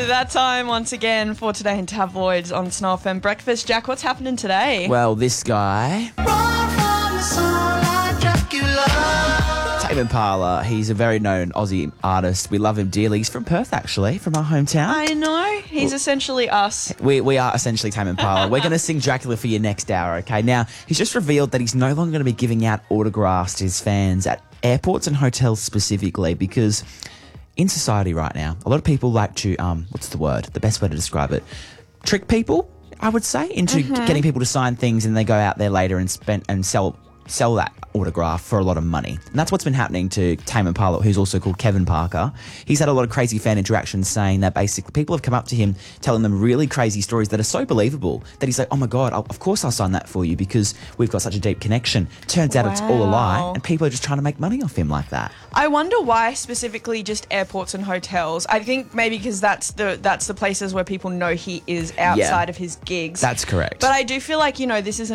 that time once again for Today in Tabloids on Snow FM Breakfast. Jack, what's happening today? Well, this guy, Tame Impala, he's a very known Aussie artist. We love him dearly. He's from Perth, actually, from our hometown. I know. He's essentially us. We are essentially Tame Impala. We're going to sing Dracula for your next hour, okay? Now, he's just revealed that he's no longer going to be giving out autographs to his fans at airports and hotels specifically because in society right now, a lot of people like to, what's the word? The best way to describe it? Trick people, I would say, into getting people to sign things and they go out there later and sell that autograph for a lot of money. And that's what's been happening to Tame Impala, who's also called Kevin Parker. He's had a lot of crazy fan interactions saying that basically people have come up to him telling them really crazy stories that are so believable that he's like, oh my God, of course I'll sign that for you because we've got such a deep connection. Turns out it's all a lie and people are just trying to make money off him like that. I wonder why specifically just airports and hotels. I think maybe because that's the places where people know he is outside of his gigs. That's correct. But I do feel like, this isn't